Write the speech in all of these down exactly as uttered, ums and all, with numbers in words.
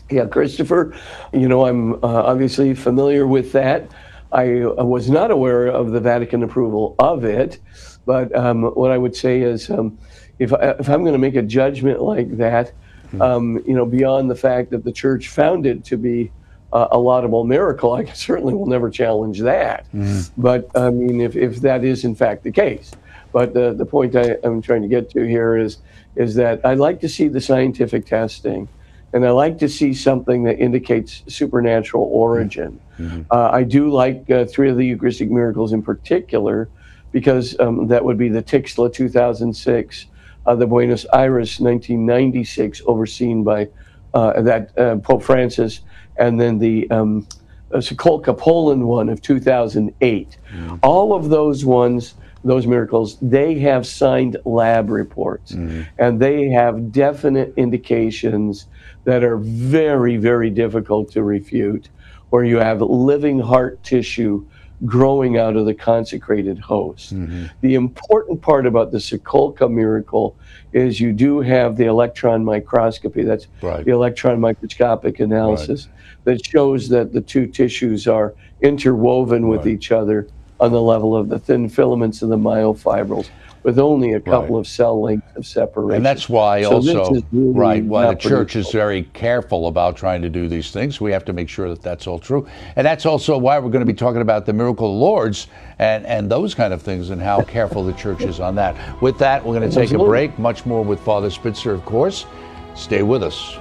Yeah, Christopher, you know, I'm uh, obviously familiar with that. I uh, was not aware of the Vatican approval of it, but um, what I would say is um, if, I, if I'm going to make a judgment like that, um, you know, beyond the fact that the church found it to be uh, a laudable miracle, I certainly will never challenge that. Mm-hmm. But I mean, if, if that is in fact the case. But the, the point I, I'm trying to get to here is, is that I'd like to see the scientific testing. And I like to see something that indicates supernatural origin. Mm-hmm. Uh, I do like uh, three of the Eucharistic miracles in particular, because um, that would be the Tixla two thousand six, uh, the Buenos Aires nineteen ninety-six, overseen by uh, that uh, Pope Francis, and then the um, Sokolka, Poland one of two thousand eight. Mm-hmm. All of those ones, those miracles, they have signed lab reports, mm-hmm. and they have definite indications that are very, very difficult to refute, where you have living heart tissue growing out of the consecrated host. Mm-hmm. The important part about the Sokolka miracle is you do have the electron microscopy, that's right. the electron microscopic analysis, right. that shows that the two tissues are interwoven with right. each other on the level of the thin filaments and the myofibrils, with only a couple right. of cell lengths of separation. And that's why so also, really right, why the church predictable. is very careful about trying to do these things. We have to make sure that that's all true. And that's also why we're going to be talking about the Miracle of Lourdes and, and those kind of things and how careful the church is on that. With that, we're going to take Absolutely. a break. Much more with Father Spitzer, of course. Stay with us.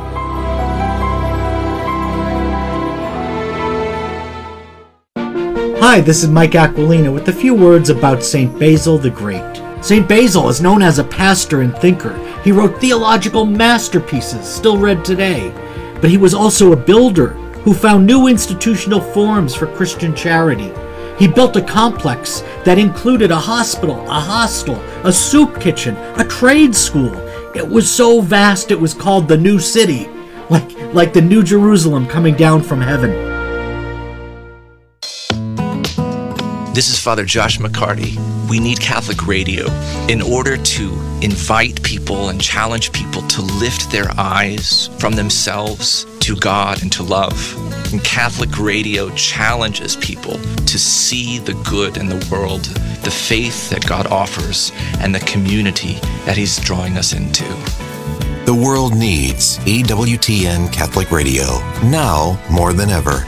Hi, this is Mike Aquilina with a few words about Saint Basil the Great. Saint Basil is known as a pastor and thinker. He wrote theological masterpieces still read today. But he was also a builder who found new institutional forms for Christian charity. He built a complex that included a hospital, a hostel, a soup kitchen, a trade school. It was so vast it was called the New City, like, like the New Jerusalem coming down from heaven. This is Father Josh McCarty. We need Catholic radio in order to invite people and challenge people to lift their eyes from themselves to God and to love. And Catholic radio challenges people to see the good in the world, the faith that God offers, and the community that He's drawing us into. The world needs E W T N Catholic Radio, now more than ever.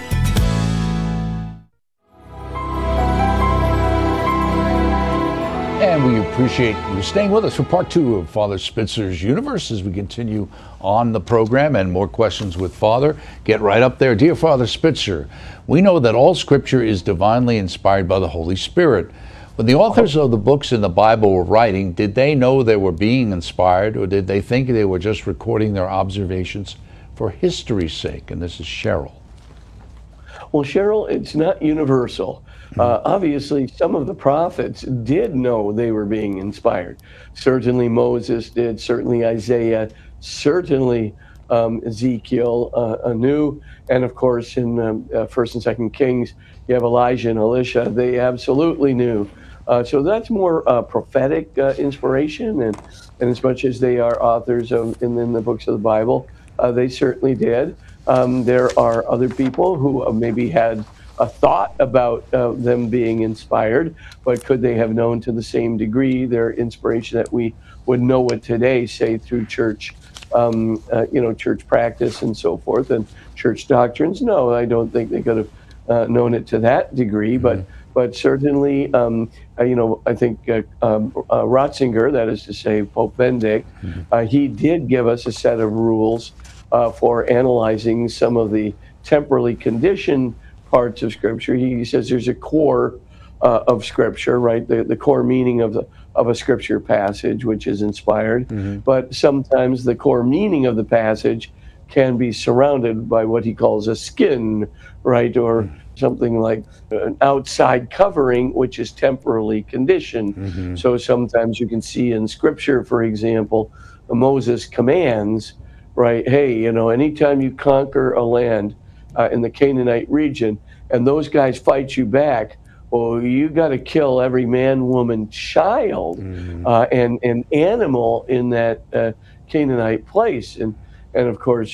And we appreciate you staying with us for part two of Father Spitzer's Universe as we continue on the program and more questions with Father. Get right up there. Dear Father Spitzer, we know that all Scripture is divinely inspired by the Holy Spirit. When the authors of the books in the Bible were writing, did they know they were being inspired, or did they think they were just recording their observations for history's sake? And this is Cheryl. Well, Cheryl, it's not universal. Uh, obviously, some of the prophets did know they were being inspired. Certainly Moses did, certainly Isaiah, certainly um, Ezekiel uh, knew, and of course in um, uh, First and Second Kings, you have Elijah and Elisha. They absolutely knew. Uh, so that's more uh, prophetic uh, inspiration, and, and as much as they are authors of in, in the books of the Bible, uh, they certainly did. Um, there are other people who uh, maybe had a thought about uh, them being inspired, but could they have known to the same degree their inspiration that we would know it today, say through church, um, uh, you know, church practice and so forth, and church doctrines? No, I don't think they could have uh, known it to that degree, but but certainly, um, uh, you know, I think uh, um, uh, Ratzinger, that is to say Pope Benedict, Mm-hmm. uh, he did give us a set of rules uh, for analyzing some of the temporally conditioned parts of Scripture. He says there's a core uh, of Scripture, right? The the core meaning of the of a Scripture passage, which is inspired. Mm-hmm. But sometimes the core meaning of the passage can be surrounded by what he calls a skin, right? Or mm-hmm. something like an outside covering, which is temporally conditioned. Mm-hmm. So sometimes you can see in Scripture, for example, Moses commands, right? Hey, you know, anytime you conquer a land uh, in the Canaanite region, and those guys fight you back, well, you got to kill every man, woman, child, mm-hmm. uh, and and animal in that uh, Canaanite place. And and of course,